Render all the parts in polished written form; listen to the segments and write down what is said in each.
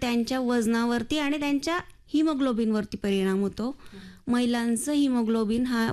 त्यांच्या वजनावरती आणि त्यांच्या हिमोग्लोबिनवरती परिणाम होतो. महिलांचं हिमोग्लोबिन हा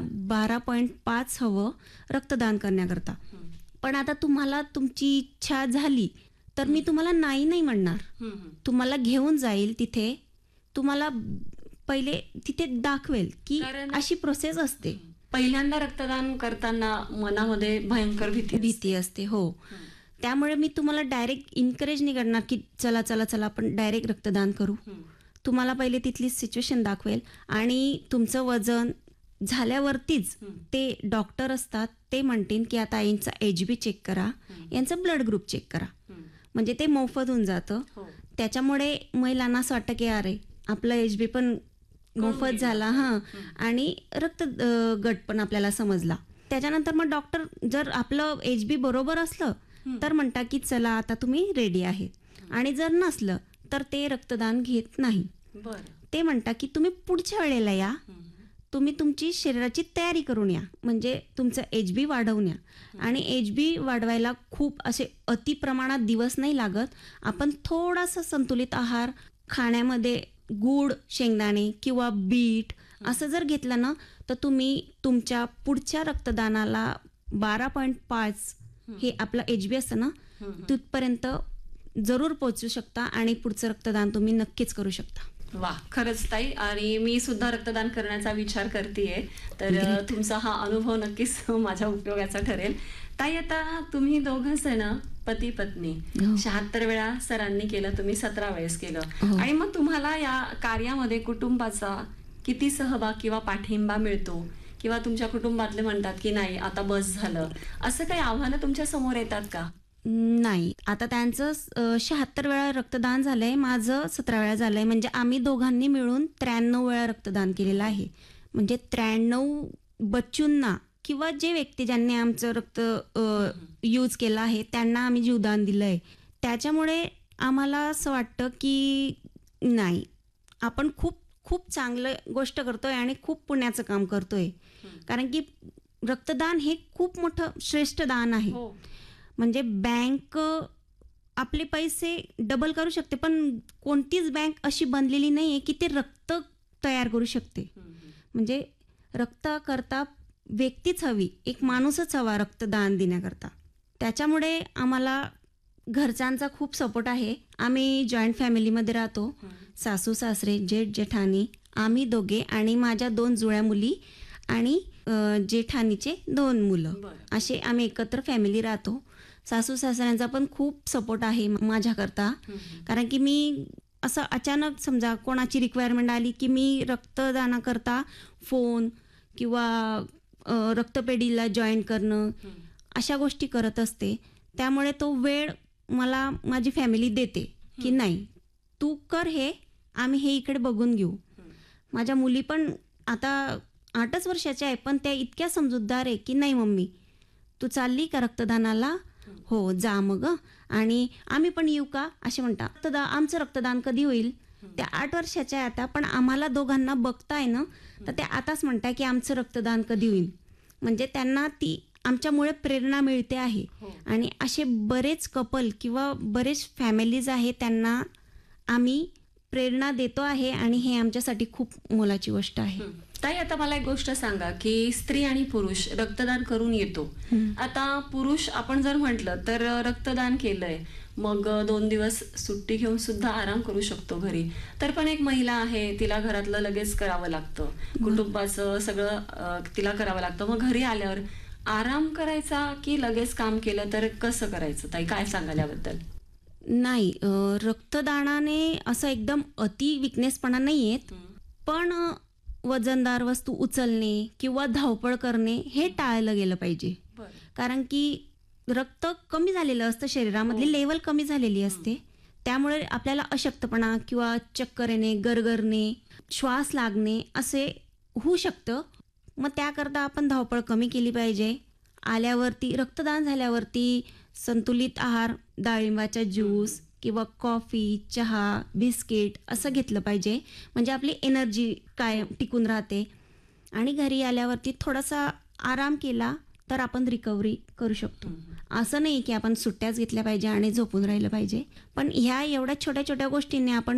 12.5 हवं रक्तदान करण्याकरता. पण आता तुम्हाला तुमची इच्छा झाली तर मी तुम्हाला नाही म्हणणार. तुम्हाला घेऊन जाईल तिथे, तुम्हाला पहिले तिथे दाखवेल की अशी प्रोसेस असते. पहिल्यांदा रक्तदान करताना मनामध्ये भयंकर भीती असते. हो, त्यामुळे मी तुम्हाला डायरेक्ट इन्करेज नाही करणार की चला आपण डायरेक्ट रक्तदान करू. तुम्हाला पहिले तिथली सिच्युएशन दाखवेल आणि तुमचं वजन झाल्यावरतीच ते डॉक्टर असतात, ते म्हणतील की आता यांचा HB चेक करा, यांचं ब्लड ग्रुप चेक करा. म्हणजे ते मोफत होऊन जातं. त्याच्यामुळे महिलांना असं वाटतं की अरे आपलं HB पण मोफत झाला आणि रक्त गट पण आपल्याला समजला. त्याच्यानंतर मग डॉक्टर जर आपलं HB बरोबर असलं तर म्हणतात की चला आता तुम्ही रेडी आहे, आणि जर नसलं तर ते रक्तदान घेत नाही. ते म्हणतात की तुम्ही पुढच्या वेळेला या, तुम्ही तुमची शरीराची तयारी करून या, म्हणजे तुमचं HB वाढवून या. आणि HB वाढवायला खूप असे अति प्रमाणात दिवस नाही लागत. आपण थोडासा संतुलित आहार खाण्यामध्ये गूळ, शेंगदाणे किंवा बीट असं जर घेतलं ना तर तुम्ही तुमच्या पुढच्या रक्तदानाला 12.5 हे आपलं HB असतं ना तिथपर्यंत जरूर पोहोचू शकता आणि पुढचं रक्तदान तुम्ही नक्कीच करू शकता. वा, खरंच ताई. आणि मी सुद्धा रक्तदान करण्याचा विचार करतेय, तर तुमचा हा अनुभव नक्कीच माझ्या उपयोगाचा ठरेल. ताई, आता तुम्ही दोघंच आहे ना, पती पत्नी, 76 वेळा सरांनी केलं, तुम्ही 17 वेळेस केलं. आणि मग तुम्हाला या कार्यामध्ये कुटुंबाचा किती सहभाग किंवा पाठिंबा मिळतो, किंवा तुमच्या कुटुंबातले म्हणतात की नाही आता बस झालं, असं काही आव्हानं तुमच्या समोर येतात का? नाही, आता त्यांचं 76 वेळा रक्तदान झालंय, माझं 17 वेळा झालंय. म्हणजे आम्ही दोघांनी मिळून 93 वेळा रक्तदान केलेलं आहे. म्हणजे 93 बच्चूंना किंवा जे व्यक्ती ज्यांनी आमचं रक्त यूज केलं आहे त्यांना आम्ही जीवदान दिलंय. त्याच्यामुळे आम्हाला असं वाटतं की नाही, आपण खूप चांगलं गोष्ट करतोय आणि खूप पुण्याचं काम करतोय. कारण की रक्तदान हे खूप मोठं श्रेष्ठ दान आहे. म्हणजे बँक आपले पैसे डबल करू शकते, पण कोणतीच बँक अशी बनलेली नाही आहे की ते रक्त तयार करू शकते. म्हणजे रक्त करता व्यक्तीच हवी, एक माणूसच हवा रक्तदान देण्याकरता. त्याच्यामुळे आम्हाला घरच्यांचा खूप सपोर्ट आहे. आम्ही जॉईंट फॅमिलीमध्ये राहतो. सासू सासरे, जेठ जेठानी, आम्ही दोघे आणि माझ्या 2 जुळ्या मुली आणि जेठानीचे 2 मुलं, असे आम्ही एकत्र फॅमिली राहतो. सासू सासऱ्यांचा पण खूप सपोर्ट आहे माझ्याकरता. कारण की मी असं अचानक समजा कोणाची रिक्वायरमेंट आली की मी रक्तदानाकरता फोन किंवा रक्तपेढीला जॉईन करणं अशा गोष्टी करत असते. त्यामुळे तो वेळ मला माझी फॅमिली देते की नाही तू कर हे, आम्ही हे इकडे बघून घेऊ. माझ्या मुली पण आता 8च वर्षाच्या आहे, पण त्या इतक्या समजूतदार आहे की नाही मम्मी तू चालली का रक्तदानाला, हो जा मग, आणि आम्ही पण येऊ का असे म्हणतात. आमचं रक्तदान कधी होईल, त्या 8 वर्षाच्या आहे आता, पण आम्हाला दोघांना बघताय ना तर त्या आताच म्हणताय की आमचं रक्तदान कधी होईल. म्हणजे त्यांना ती आमच्यामुळे प्रेरणा मिळते आहे. आणि असे बरेच कपल किंवा बरेच फॅमिलीज आहे त्यांना आम्ही प्रेरणा देतो आहे आणि हे आमच्यासाठी खूप मोलाची गोष्ट आहे. ताई, आता मला एक गोष्ट सांगा की स्त्री आणि पुरुष रक्तदान करून येतो. आता पुरुष आपण जर म्हटलं तर रक्तदान केलंय, मग 2 दिवस सुट्टी घेऊन सुद्धा आराम करू शकतो घरी. तर पण एक महिला आहे, तिला घरातलं लगेच करावं लागतं, कुटुंबाचं सगळं तिला करावं लागतं. मग घरी आल्यावर आराम करायचा की लगेच काम केलं तर कसं करायचं ताई, काय सांगाल याबद्दल? नाही, रक्तदानाने असं एकदम अति विकनेसपणा नाही येत, पण वजनदार वस्तू उचलणे किंवा धावपळ करणे हे टाळलं गेलं पाहिजे. कारण की रक्त कमी झालेलं असतं, शरीरामधली लेवल कमी झालेली असते. त्यामुळे आपल्याला अशक्तपणा किंवा चक्कर येणे, गरगरणे, श्वास लागणे असे होऊ शकतं. मग त्याकरता आपण धावपळ कमी केली पाहिजे. आल्यावरती रक्तदान झाल्यावरती संतुलित आहार, डाळिंबाचा ज्यूस किंवा कॉफी, चहा, बिस्किट असं घेतलं पाहिजे. म्हणजे आपली एनर्जी कायम टिकून राहते. आणि घरी आल्यावरती थोडासा आराम केला तर आपण रिकव्हरी करू शकतो. असं नाही की आपण सुट्ट्याच घेतल्या पाहिजे आणि झोपून राहिलं पाहिजे. पण ह्या एवढ्या छोट्या छोट्या गोष्टींनी आपण